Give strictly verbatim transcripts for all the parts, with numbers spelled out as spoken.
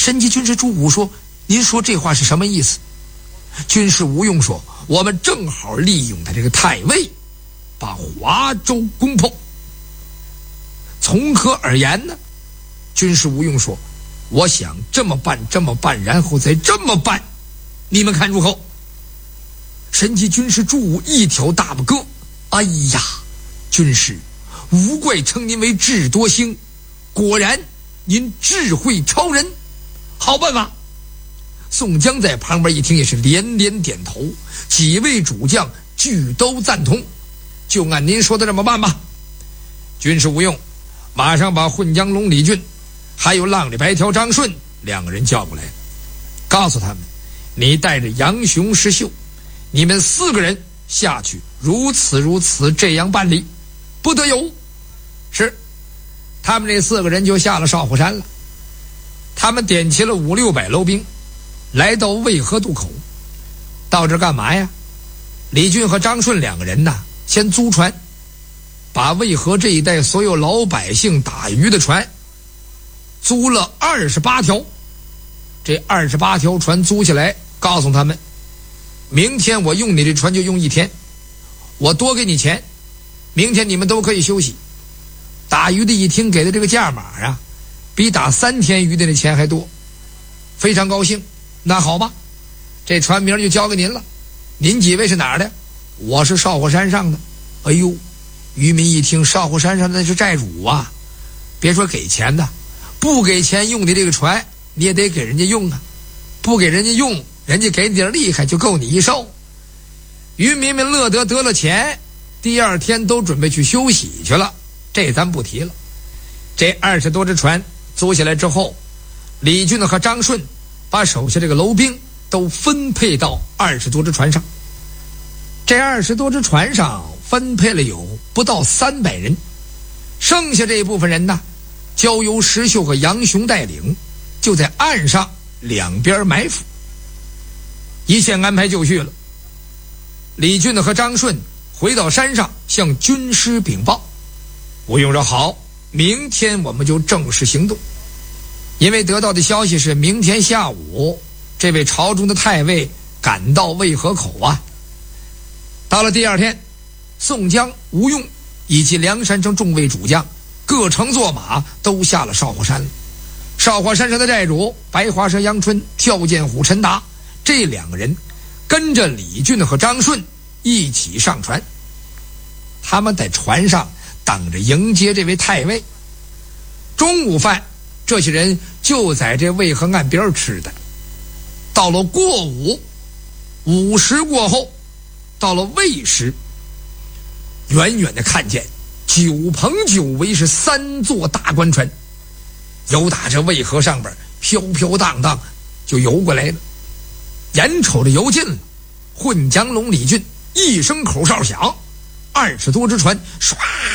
神机军师朱武说：“您说这话是什么意思？”军师吴用说：“我们正好利用他这个太尉，把华州攻破。”从何而言呢？军师吴用说：“我想这么办，这么办，然后再这么办，你们看如何？”神机军师朱武一挑大拇哥：“哎呀，军师，无怪称您为智多星，果然您智慧超人，好办法。”宋江在旁边一听也是连连点头，几位主将俱都赞同，就按您说的这么办吧。军师吴用马上把混江龙李俊还有浪里白条张顺两个人叫过来，告诉他们：你带着杨雄、石秀，你们四个人下去如此如此这样办理，不得有误。是，他们这四个人就下了少虎山了。他们点齐了五六百楼兵，来到渭河渡口。到这干嘛呀？李俊和张顺两个人呢，先租船，把渭河这一带所有老百姓打鱼的船租了二十八条。这二十八条船租下来，告诉他们：明天我用你这船就用一天，我多给你钱，明天你们都可以休息。打鱼的一听给的这个价码啊，比打三天鱼的那钱还多，非常高兴。那好吧，这船名就交给您了。您几位是哪儿的？我是少虎山上的。哎呦，渔民一听少虎山上的那是债主啊，别说给钱的，不给钱用的这个船你也得给人家用啊，不给人家用，人家给你点厉害就够你一受。渔民们乐得得了钱，第二天都准备去休息去了，这咱不提了。这二十多只船租下来之后，李俊和张顺把手下这个楼兵都分配到二十多只船上。这二十多只船上分配了有不到三百人，剩下这一部分人呢，交由石秀和杨雄带领，就在岸上两边埋伏。一切安排就绪了。李俊和张顺回到山上向军师禀报。吴用说：好，明天我们就正式行动。因为得到的消息是明天下午这位朝中的太尉赶到渭河口啊。到了第二天，宋江、吴用以及梁山城众位主将各乘坐马都下了少华山了。少华山上的债主白华山杨春、跳涧虎陈达这两个人跟着李俊和张顺一起上船。他们在船上等着迎接这位太尉。中午饭这些人就在这渭河岸边吃的。到了过午，午时过后，到了未时，远远的看见九棚九围是三座大官船，由打这渭河上边飘飘荡荡就游过来了。眼瞅着游近了，混江龙李俊一声口哨响，二十多只船唰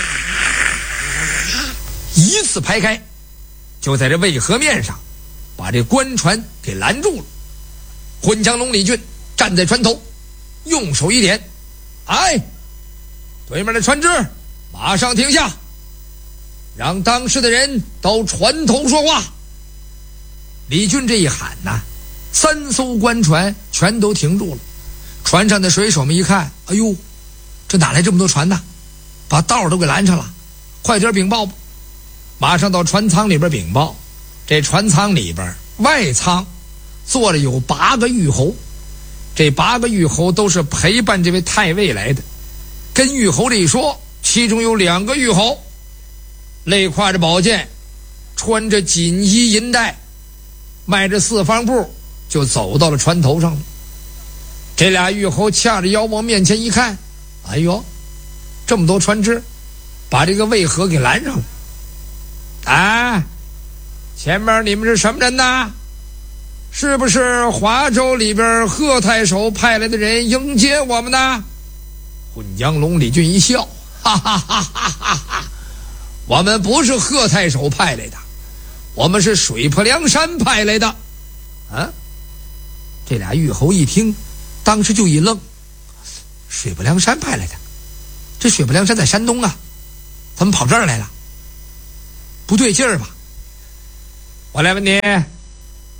一次排开，就在这渭河面上把这官船给拦住了。混江龙李俊站在船头，用手一点：哎，对面的船只马上停下，让当时的人到船头说话。李俊这一喊呐，三艘官船全都停住了。船上的水手们一看，哎呦，这哪来这么多船呢？把道都给拦上了，快点禀报吧。马上到船舱里边禀报。这船舱里边外舱坐着有八个御侯，这八个御侯都是陪伴这位太尉来的。跟御侯这一说，其中有两个御侯肋挎着宝剑，穿着锦衣银带，迈着四方步就走到了船头上了。这俩御侯掐着腰往面前一看，哎呦，这么多船只把这个渭河给拦上了。啊，前面你们是什么人呐？是不是华州里边贺太守派来的人迎接我们呢？混江龙李俊一笑，哈哈哈哈哈哈，我们不是贺太守派来的，我们是水泊梁山派来的。啊，这俩御侯一听，当时就一愣，水泊梁山派来的？这水泊梁山在山东啊，怎么跑这儿来了？不对劲儿吧？我来问你，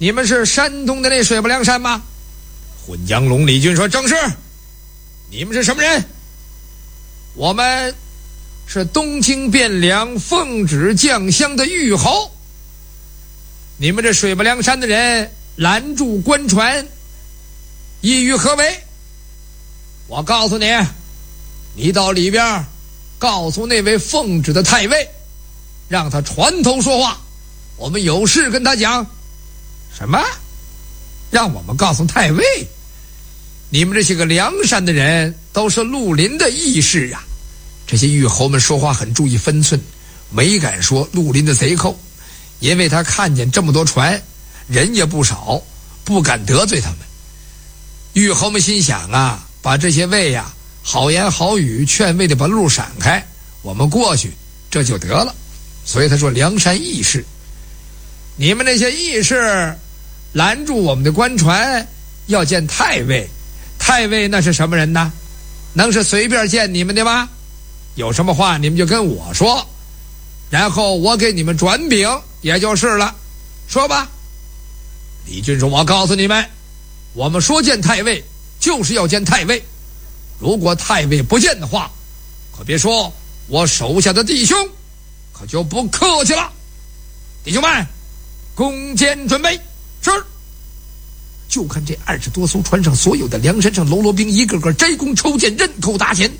你们是山东的那水泊梁山吗？混江龙李俊说：正是。你们是什么人？我们是东京汴梁奉旨将相的御侯。你们这水泊梁山的人拦住官船，意欲何为？我告诉你，你到里边告诉那位奉旨的太尉，让他船头说话，我们有事跟他讲。什么？让我们告诉太尉？你们这些个梁山的人都是绿林的义士啊！这些御侯们说话很注意分寸，没敢说绿林的贼寇，因为他看见这么多船，人也不少，不敢得罪他们。御侯们心想啊，把这些尉呀、啊、好言好语劝慰的把路闪开，我们过去这就得了。所以他说梁山义士，你们那些义士拦住我们的官船，要见太尉。太尉那是什么人呢？能是随便见你们的吗？有什么话你们就跟我说，然后我给你们转禀也就是了。说吧。李俊说：我告诉你们，我们说见太尉就是要见太尉，如果太尉不见的话，可别说我手下的弟兄可就不客气了。弟兄们，弓箭准备。是。就看这二十多艘船上所有的梁山上喽啰兵一个个摘弓抽箭，刃口打弦，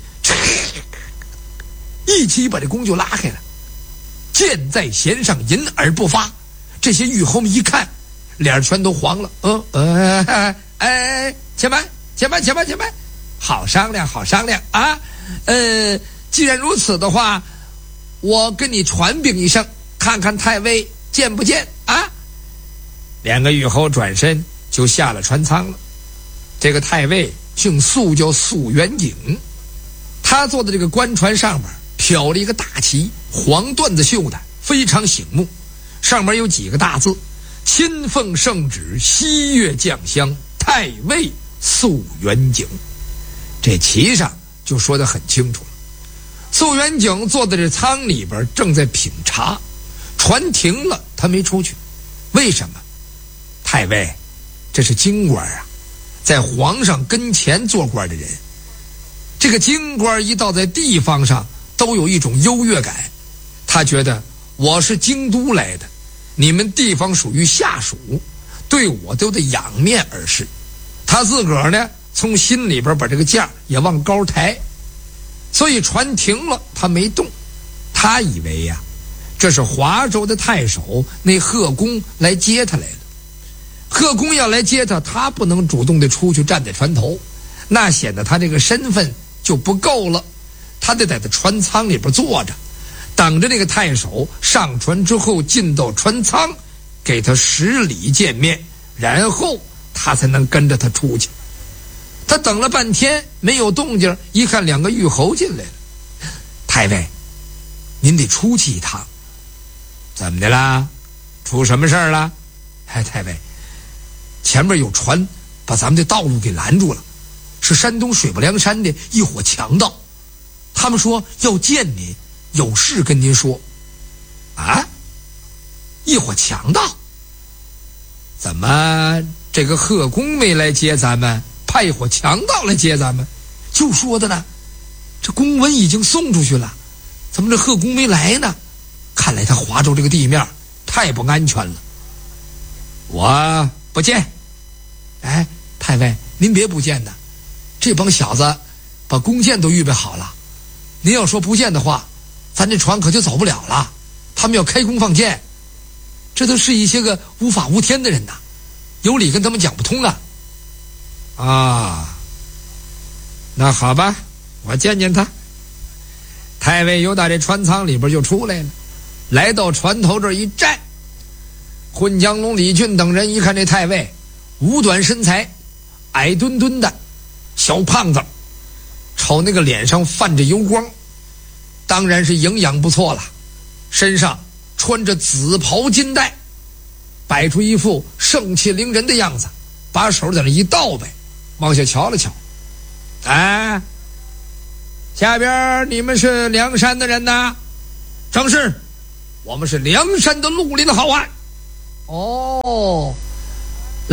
一起把这弓就拉开了，箭在弦上，引而不发。这些御侯们一看，脸全都黄了。嗯呃哎，且慢且慢且慢且慢，好商量好商量啊！呃，既然如此的话，我跟你传禀一声，看看太尉见不见啊？两个御侯转身就下了船舱了。这个太尉姓苏，叫苏元景，他坐在这个官船上面，飘了一个大旗，黄缎子绣的，非常醒目，上面有几个大字：亲奉圣旨，西岳将相太尉苏元景。这旗上就说得很清楚了。苏元景坐在这舱里边，正在品茶，船停了，他没出去。为什么？太尉这是京官啊，在皇上跟前做官的人，这个京官一到在地方上都有一种优越感，他觉得我是京都来的，你们地方属于下属，对我都得仰面而视。他自个儿呢，从心里边把这个价也往高抬，所以船停了，他没动。他以为呀、啊，这是华州的太守那贺公来接他来了。贺公要来接他，他不能主动的出去站在船头，那显得他这个身份就不够了。他得在这船舱里边坐着，等着那个太守上船之后进到船舱，给他施礼见面，然后他才能跟着他出去。他等了半天没有动静，一看两个御侯进来了。太尉，您得出去一趟。怎么的啦？出什么事儿了？哎，太尉，前面有船把咱们的道路给拦住了，是山东水泊梁山的一伙强盗，他们说要见您，有事跟您说。啊？一伙强盗？怎么这个贺公没来接咱们，派一伙强盗来接咱们？就说的呢，这公文已经送出去了，怎么这贺公没来呢？看来他华州这个地面太不安全了。我不见。哎，太尉，您别不见的，这帮小子把弓箭都预备好了，您要说不见的话，咱这船可就走不了了。他们要开弓放箭，这都是一些个无法无天的人呐，有理跟他们讲不通啊。啊，那好吧，我见见他。太尉又打这船舱里边就出来了，来到船头这儿一站。混江龙李俊等人一看这太尉五短身材，矮墩墩的小胖子，瞅那个脸上泛着油光，当然是营养不错了。身上穿着紫袍金带，摆出一副盛气凌人的样子，把手在那一倒摆，往下瞧了瞧。哎，下边你们是梁山的人呐？正是，我们是梁山的绿林好汉。哦，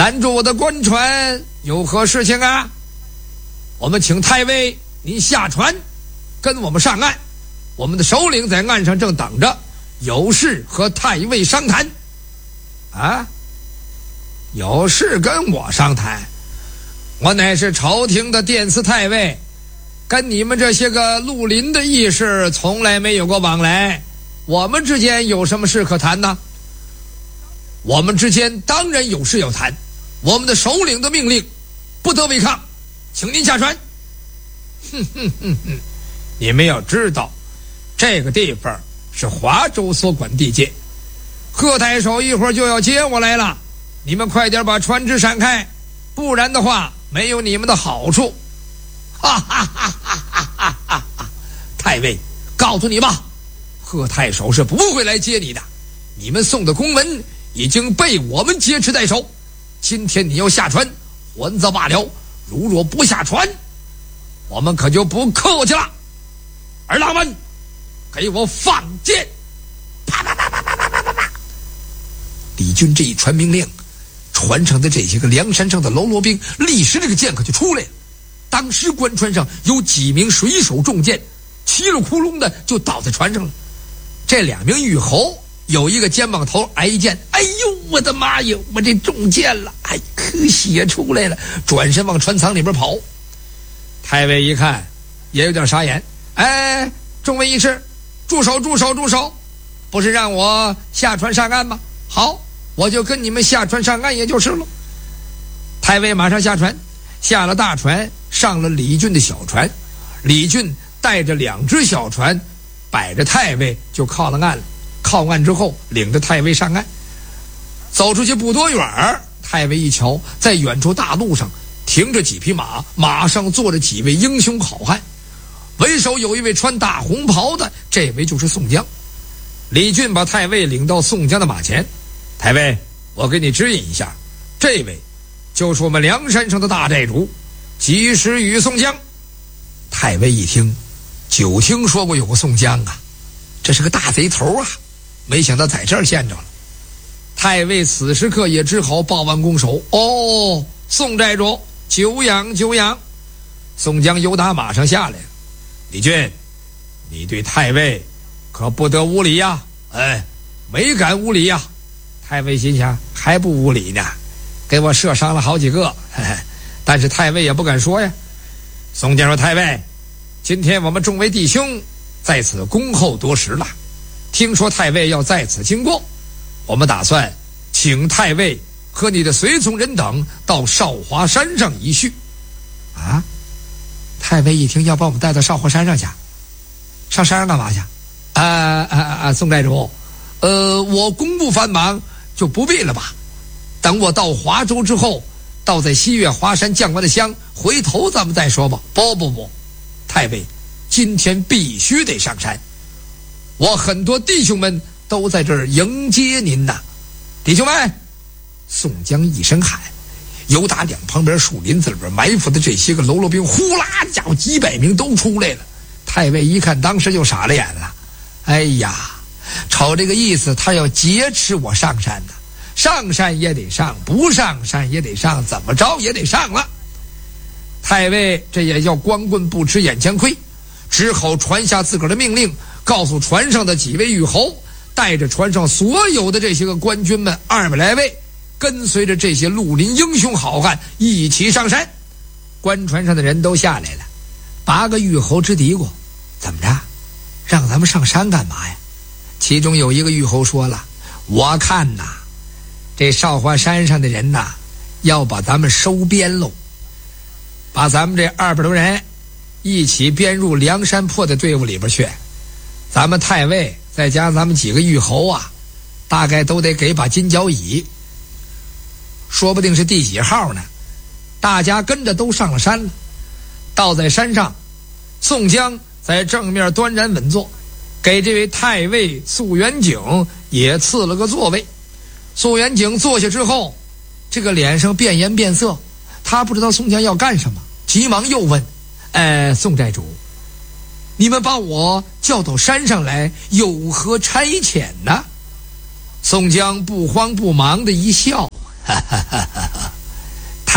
拦住我的官船，有何事情啊？我们请太尉您下船，跟我们上岸。我们的首领在岸上正等着，有事和太尉商谈。啊，有事跟我商谈？我乃是朝廷的殿司太尉，跟你们这些个绿林的义士从来没有过往来，我们之间有什么事可谈呢？我们之间当然有事要谈，我们的首领的命令不得违抗，请您下船。哼哼哼哼，你们要知道，这个地方是华州所管地界，贺太守一会儿就要接我来了，你们快点把船只闪开，不然的话没有你们的好处。哈哈哈哈哈哈！太尉，告诉你吧，贺太守是不会来接你的，你们送的公文已经被我们劫持在手，今天你要下船还则罢了，如若不下船，我们可就不客气了。儿郎们，给我放箭！啪啪啪啪啪啪啪啪啪！李军这一传命令，船上的这些个梁山上的喽啰兵立时这个剑可就出来了。当时官船上有几名水手中箭，七了窟窿的就倒在船上了。这两名御侯有一个肩膀头挨一箭，哎呦我的妈呀，我这中箭了，哎，可血出来了，转身往船舱里边跑。太尉一看也有点傻眼，哎，众位义士，住手住手住手，不是让我下船上岸吗？好，我就跟你们下船上岸也就是了。太尉马上下船，下了大船，上了李俊的小船。李俊带着两只小船，摆着太尉就靠了岸了。靠岸之后，领着太尉上岸。走出去不多远，太尉一瞧，在远处大路上停着几匹马，马上坐着几位英雄好汉，为首有一位穿大红袍的，这位就是宋江。李俊把太尉领到宋江的马前，太尉，我给你指引一下，这位就是我们梁山上的大寨主及时雨宋江。太尉一听，久听说过有个宋江啊，这是个大贼头啊，没想到在这儿见着了。太尉此时刻也只好报完拱手，哦，宋寨主久仰久仰。宋江由打马上下来了，李俊，你对太尉可不得无礼呀！哎，没敢无礼呀！太尉心想，还不无礼呢，给我射伤了好几个，呵呵，但是太尉也不敢说呀。宋江说，太尉，今天我们众位弟兄在此恭候多时了，听说太尉要在此经过，我们打算请太尉和你的随从人等到少华山上一叙。啊，太尉一听要把我们带到少华山上去，上山上干嘛去？啊啊啊！宋寨主，呃，我公务繁忙，就不必了吧。等我到华州之后，到在西岳华山降完的香，回头咱们再说吧。不不不，太尉，今天必须得上山。我很多弟兄们都在这儿迎接您呐，弟兄们！宋江一声喊，由打两旁边树林子里边埋伏的这些个喽啰兵，呼啦家伙几百名都出来了。太尉一看，当时就傻了眼了。哎呀，瞅这个意思，他要劫持我上山呢，上山也得上，不上山也得上，怎么着也得上了。太尉这也叫光棍不吃眼前亏，只好传下自个儿的命令，告诉船上的几位御侯，带着船上所有的这些个官军们二百来位，跟随着这些绿林英雄好汉一起上山。官船上的人都下来了，八个御侯直嘀咕，怎么着，让咱们上山干嘛呀？其中有一个御侯说了，我看呐，这少华山上的人呐，要把咱们收编喽，把咱们这二百多人一起编入梁山泊的队伍里边去。咱们太尉再加上咱们几个御侯啊，大概都得给把金角椅，说不定是第几号呢。大家跟着都上了山了，到在山上，宋江在正面端然稳坐，给这位太尉素元景也赐了个座位。素元景坐下之后，这个脸上变颜变色，他不知道宋江要干什么，急忙又问，呃，宋寨主，你们把我叫到山上来，有何差遣呢？宋江不慌不忙的一笑，哈哈哈哈哈，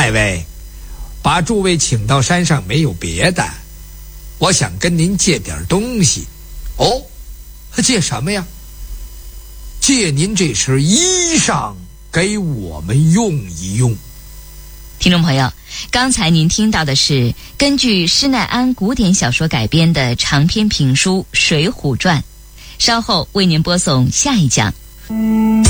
太尉，把诸位请到山上没有别的，我想跟您借点东西。哦，借什么呀？借您这身衣裳给我们用一用。 听众朋友，刚才您听到的是根据施耐庵古典小说改编的长篇评书《水浒传》，稍后为您播送下一讲。